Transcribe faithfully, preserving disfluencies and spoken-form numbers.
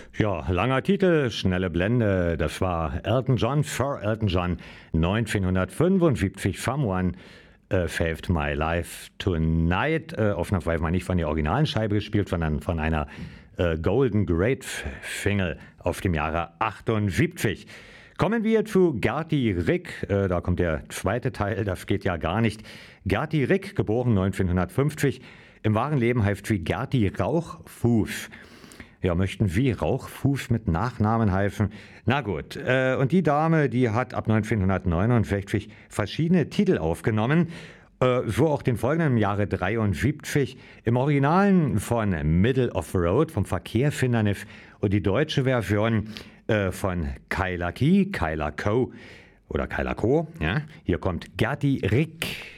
Ja, langer Titel, schnelle Blende. Das war Elton John für Elton John neunzehnhundertfünfundsiebzig. Someone äh, Saved My Life Tonight. Äh, Aufnahme war nicht von der originalen Scheibe gespielt, sondern von einer äh, Golden Great Single auf dem Jahre achtundsiebzig. Kommen wir zu Gerti Rick, äh, da kommt der zweite Teil, das geht ja gar nicht. Gerti Rick, geboren neunzehnhundertfünfzig, im wahren Leben heißt sie Gerti Rauchfuß. Ja, möchten Sie Rauchfuß mit Nachnamen heißen? Na gut, äh, und die Dame, die hat ab neunzehnhundertneunundsechzig verschiedene Titel aufgenommen, äh, so auch den folgenden im Jahre dreiundsiebzig, im Originalen von Middle of the Road, vom Verkehrshindernis, und die deutsche Version äh, von Kyla Key, Kyla Co. oder Kyla Co. Ja? Hier kommt Gerti Rick.